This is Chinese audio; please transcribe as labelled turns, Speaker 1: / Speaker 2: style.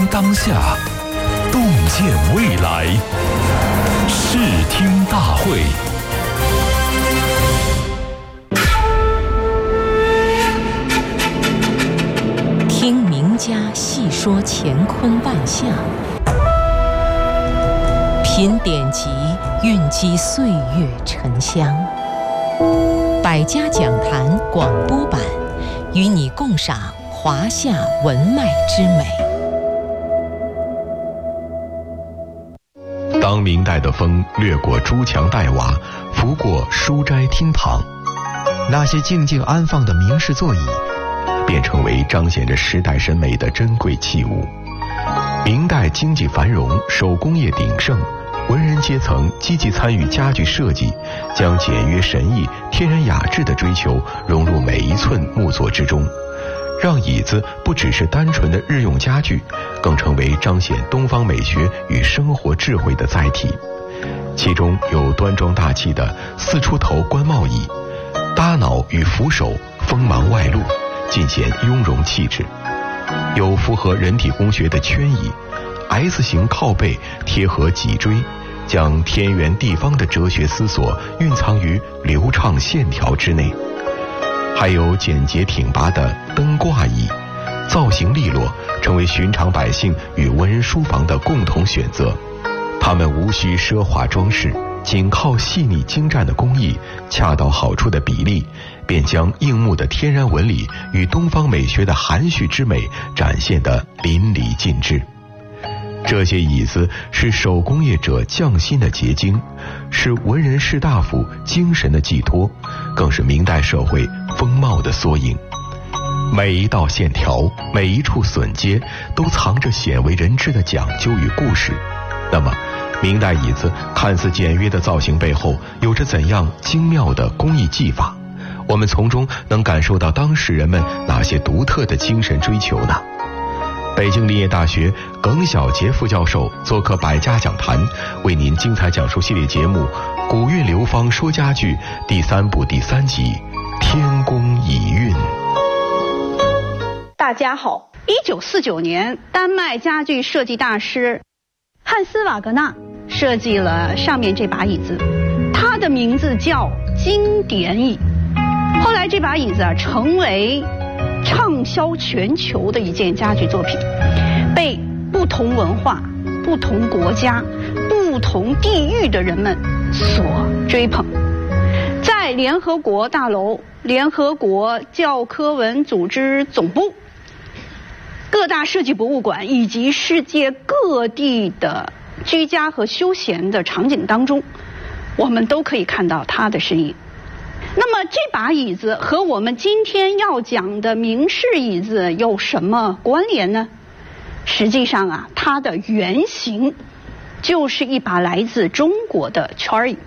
Speaker 1: 当下，洞见未来。视听大会。
Speaker 2: 听名家细说乾坤万象，品典籍蕴积岁月沉香。百家讲坛广播版，与你共赏华夏文脉之美。
Speaker 3: 当明代的风掠过朱墙黛瓦，拂过书斋厅堂，
Speaker 4: 那些静静安放的名士座椅
Speaker 3: 便成为彰显着时代审美的珍贵器物。明代经济繁荣，手工业鼎盛，文人阶层积极参与家具设计，将简约神异、天然雅致的追求融入每一寸木作之中，让椅子不只是单纯的日用家具，更成为彰显东方美学与生活智慧的载体。其中有端庄大气的四出头官帽椅，搭脑与扶手锋芒外露，尽显雍容气质；有符合人体工学的圈椅，S 型靠背贴合脊椎，将天圆地方的哲学思索蕴藏于流畅线条之内。还有简洁挺拔的灯挂椅，造型利落，成为寻常百姓与文人书房的共同选择。他们无需奢华装饰，仅靠细腻精湛的工艺，恰到好处的比例，便将硬木的天然纹理与东方美学的含蓄之美展现得淋漓尽致。这些椅子是手工业者匠心的结晶，是文人士大夫精神的寄托，更是明代社会风貌的缩影。每一道线条，每一处榫接，都藏着鲜为人知的讲究与故事。那么明代椅子看似简约的造型背后，有着怎样精妙的工艺技法？我们从中能感受到当时人们哪些独特的精神追求呢？北京林业大学耿晓杰副教授做客百家讲坛，为您精彩讲述系列节目《古韵流芳说家具》第3部第3集《天工乙运》。
Speaker 5: 大家好，1949年，丹麦家具设计大师汉斯瓦格纳设计了上面这把椅子，它的名字叫经典椅。后来这把椅子成为畅销全球的一件家具作品，被不同文化、不同国家、不同地域的人们所追捧。在联合国大楼、联合国教科文组织总部、各大设计博物馆以及世界各地的居家和休闲的场景当中，我们都可以看到它的身影。那么这把椅子和我们今天要讲的明式椅子有什么关联呢？实际上它的原型就是一把来自中国的圈椅。